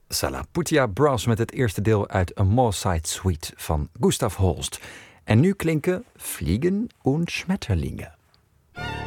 Salaputia Brass met het eerste deel uit A Moorside Suite van Gustav Holst. En nu klinken Fliegen und Schmetterlinge.